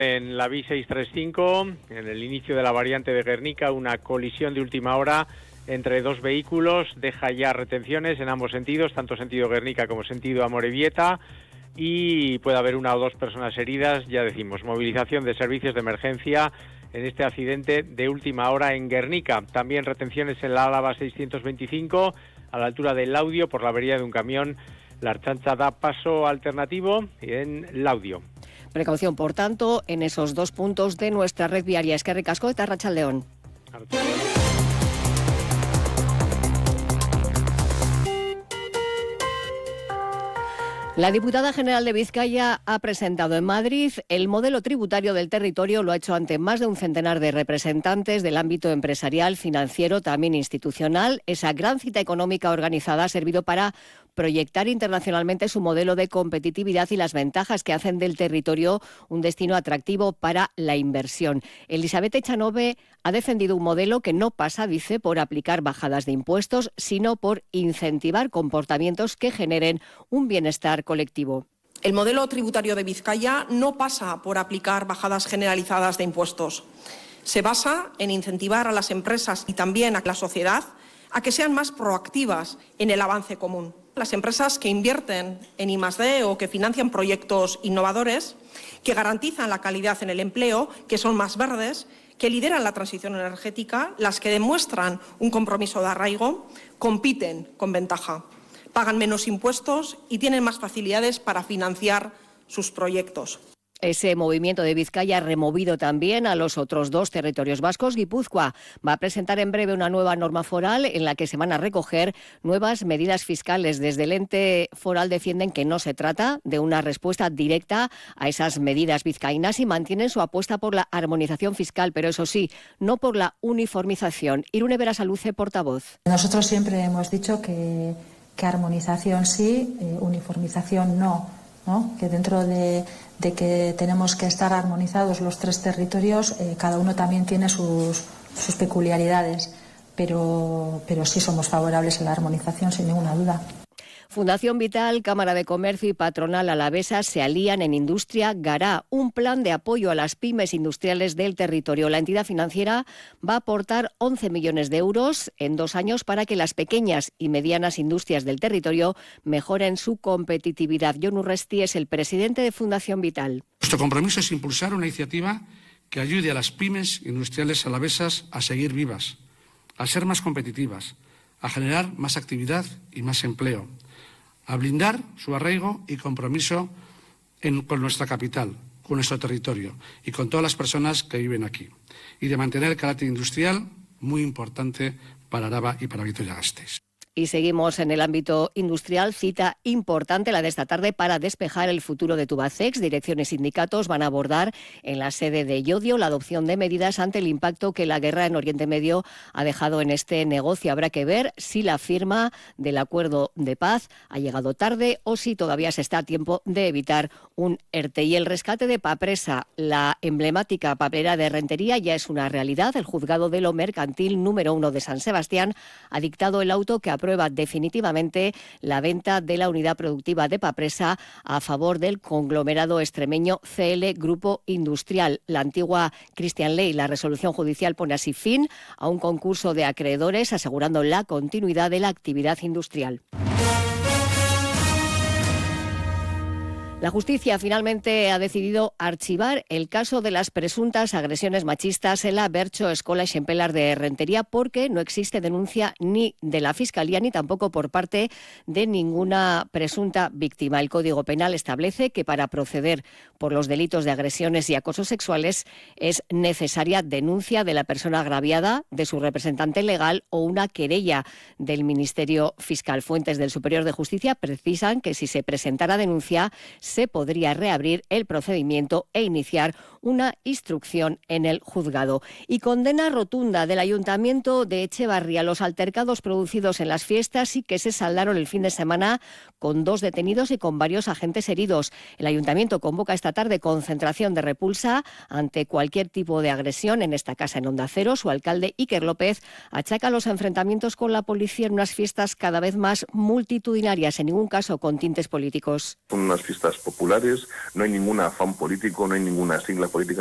En la B635, en el inicio de la variante de Guernica, una colisión de última hora entre dos vehículos deja ya retenciones en ambos sentidos, tanto sentido Guernica como sentido Amorebieta, y puede haber una o dos personas heridas. Ya decimos, movilización de servicios de emergencia en este accidente de última hora en Guernica. También retenciones en la Álava 625, a la altura del Laudio, por la avería de un camión. La Ertzaintza da paso alternativo en Laudio. Precaución, por tanto, en esos dos puntos de nuestra red viaria. Eskerrik asko eta Arratsaldeon. La diputada general de Vizcaya ha presentado en Madrid el modelo tributario del territorio. Lo ha hecho ante más de un centenar de representantes del ámbito empresarial, financiero, también institucional. Esa gran cita económica organizada ha servido para proyectar internacionalmente su modelo de competitividad y las ventajas que hacen del territorio un destino atractivo para la inversión. Elizabeth Echanove ha defendido un modelo que no pasa, dice, por aplicar bajadas de impuestos, sino por incentivar comportamientos que generen un bienestar colectivo. El modelo tributario de Vizcaya no pasa por aplicar bajadas generalizadas de impuestos. Se basa en incentivar a las empresas y también a la sociedad a que sean más proactivas en el avance común. Las empresas que invierten en I+D o que financian proyectos innovadores, que garantizan la calidad en el empleo, que son más verdes, que lideran la transición energética, las que demuestran un compromiso de arraigo, compiten con ventaja, pagan menos impuestos y tienen más facilidades para financiar sus proyectos. Ese movimiento de Vizcaya ha removido también a los otros dos territorios vascos. Guipúzcoa va a presentar en breve una nueva norma foral en la que se van a recoger nuevas medidas fiscales. Desde el ente foral defienden que no se trata de una respuesta directa a esas medidas vizcaínas y mantienen su apuesta por la armonización fiscal, pero eso sí, no por la uniformización. Irune Berasaluce, portavoz. Nosotros siempre hemos dicho que armonización sí, uniformización no, que dentro de que tenemos que estar armonizados los tres territorios, cada uno también tiene sus peculiaridades, pero sí somos favorables a la armonización sin ninguna duda. Fundación Vital, Cámara de Comercio y Patronal Alavesa se alían en Industria Gará, un plan de apoyo a las pymes industriales del territorio. La entidad financiera va a aportar 11 millones de euros en 2 años para que las pequeñas y medianas industrias del territorio mejoren su competitividad. Jon Urresti es el presidente de Fundación Vital. Nuestro compromiso es impulsar una iniciativa que ayude a las pymes industriales alavesas a seguir vivas, a ser más competitivas, a generar más actividad y más empleo, a blindar su arraigo y compromiso con nuestra capital, con nuestro territorio y con todas las personas que viven aquí, y de mantener el carácter industrial muy importante para Araba y para Vitoria-Gasteiz. Y seguimos en el ámbito industrial, cita importante la de esta tarde para despejar el futuro de Tubacex. Direcciones y sindicatos van a abordar en la sede de Llodio la adopción de medidas ante el impacto que la guerra en Oriente Medio ha dejado en este negocio. Habrá que ver si la firma del acuerdo de paz ha llegado tarde o si todavía se está a tiempo de evitar un ERTE. Y el rescate de Papresa, la emblemática papelera de Rentería, ya es una realidad. El juzgado de lo mercantil número 1 de San Sebastián ha dictado el auto que aprueba definitivamente la venta de la unidad productiva de Papresa a favor del conglomerado extremeño CL Grupo Industrial. La antigua Christian Ley, la resolución judicial, pone así fin a un concurso de acreedores, asegurando la continuidad de la actividad industrial. La justicia finalmente ha decidido archivar el caso de las presuntas agresiones machistas en la Bertso Escola Xempelar de Rentería porque no existe denuncia ni de la Fiscalía ni tampoco por parte de ninguna presunta víctima. El Código Penal establece que para proceder por los delitos de agresiones y acosos sexuales es necesaria denuncia de la persona agraviada, de su representante legal o una querella del Ministerio Fiscal. Fuentes del Superior de Justicia precisan que si se presentara denuncia se podría reabrir el procedimiento e iniciar una instrucción en el juzgado. Y condena rotunda del Ayuntamiento de Echevarri los altercados producidos en las fiestas y que se saldaron el fin de semana con 2 detenidos y con varios agentes heridos. El Ayuntamiento convoca esta tarde concentración de repulsa ante cualquier tipo de agresión en esta casa en Onda Cero. Su alcalde, Iker López, achaca los enfrentamientos con la policía en unas fiestas cada vez más multitudinarias, en ningún caso con tintes políticos. Son unas fiestas populares, no hay ningún afán político, no hay ninguna sigla política